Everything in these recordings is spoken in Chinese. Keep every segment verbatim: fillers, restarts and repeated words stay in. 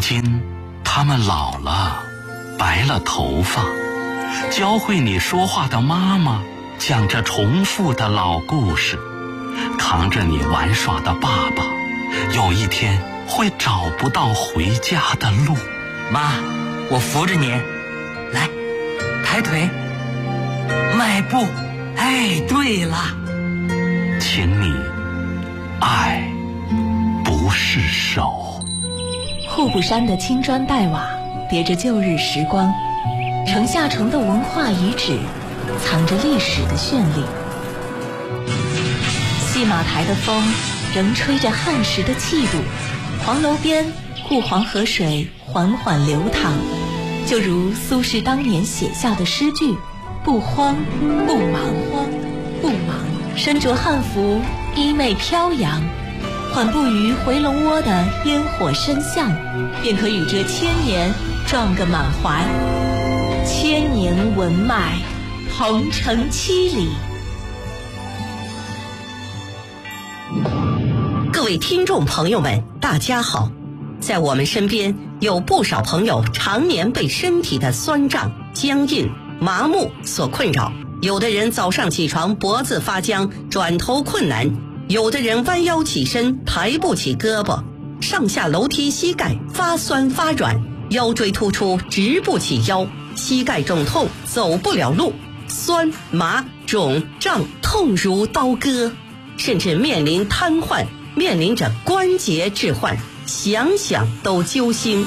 今他们老了，白了头发，教会你说话的妈妈讲着重复的老故事，扛着你玩耍的爸爸有一天会找不到回家的路。 妈，我扶着你，来，抬腿，迈步。哎，对了， 请你爱不释手。 户部山的青砖黛瓦叠着旧日时光，城下城的文化遗址藏着历史的绚丽。戏马台的风仍吹着汉时的气度，黄楼边护黄河水缓缓流淌，就如苏轼当年写下的诗句：不慌不忙，慌不忙，身着汉服，衣袂飘扬，缓步于回龙窝的烟火深巷，便可与这千年撞个满怀。千年文脉，鹏程七里。 各位听众朋友们，大家好。在我们身边有不少朋友常年被身体的酸胀、僵硬、麻木所困扰，有的人早上起床脖子发僵，转头困难，有的人弯腰起身抬不起胳膊，上下楼梯膝盖发酸发软，腰椎突出直不起腰，膝盖肿痛走不了路，酸麻肿胀痛如刀割，甚至面临瘫痪，面临着关节置换，想想都揪心。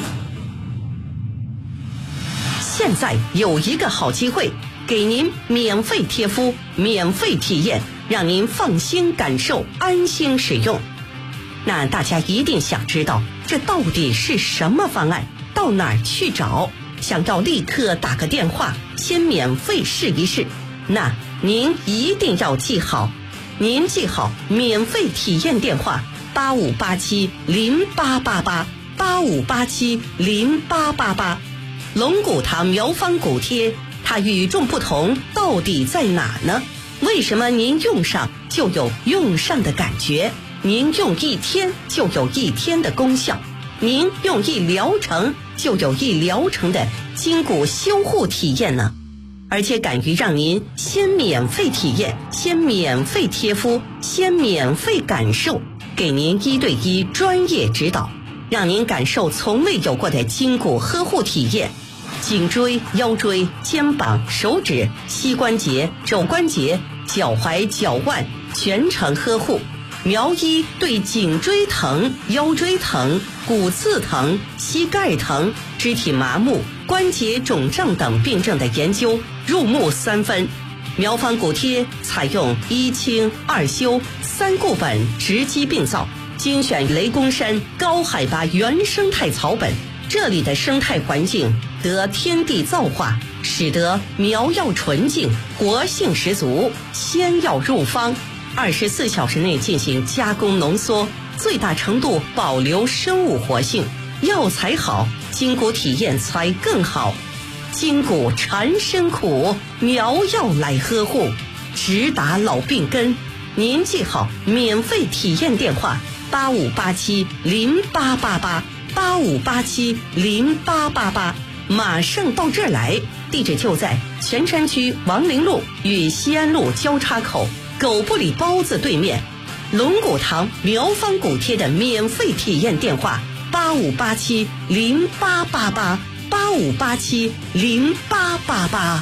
现在有一个好机会，给您免费贴敷，免费体验，让您放心感受，安心使用。那大家一定想知道，这到底是什么方案？到哪儿去找？想要立刻打个电话，先免费试一试。那您一定要记好，您记好免费体验电话：八五八七零八八八，八五八七零八八八。龙骨堂苗方骨贴，它与众不同到底在哪呢？为什么您用上就有用上的感觉？您用一天就有一天的功效，您用一疗程就有一疗程的筋骨修护体验呢？而且敢于让您先免费体验，先免费贴敷，先免费感受，给您一对一专业指导，让您感受从未有过的筋骨呵护体验。颈椎、腰椎、肩膀、手指、膝关节、肘关节、脚踝、脚腕全程呵护。苗医对颈椎疼、腰椎疼、骨刺疼、膝盖疼、肢体麻木、关节肿胀等病症的研究入木三分。苗方骨贴采用一清二修三固本直击病灶，精选雷公山高海拔原生态草本，这里的生态环境得天地造化，使得苗药纯净，活性十足。鲜药入方，二十四小时内进行加工浓缩，最大程度保留生物活性。药材好，筋骨体验才更好。筋骨缠身苦，苗药来呵护，直达老病根。您记好免费体验电话：八五八七零八八八，八五八七零八八八。马上到这儿来，地址就在泉山区王陵路与西安路交叉口狗不理包子对面。龙骨堂苗方骨贴的免费体验电话：八五八七零八八八，八五八七零八八八。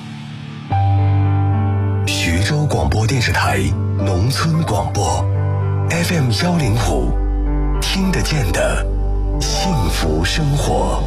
徐州广播电视台农村广播 F M 幺零五，听得见的幸福生活。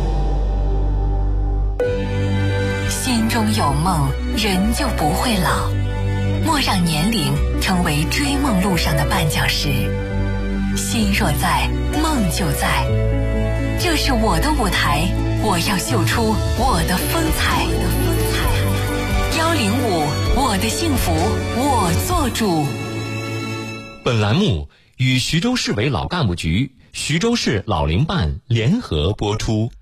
心中有梦，人就不会老。莫让年龄成为追梦路上的绊脚石。心若在，梦就在。这是我的舞台，我要秀出我的风采。幺零五，我的幸福我做主。 本栏目与徐州市委老干部局、徐州市老龄办联合播出。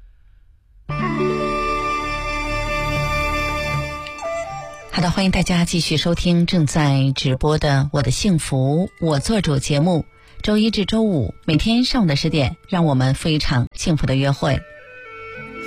好的，欢迎大家继续收听正在直播的《我的幸福我做主》节目。 周一至周五每天上午的十点，让我们赴一场幸福的约会。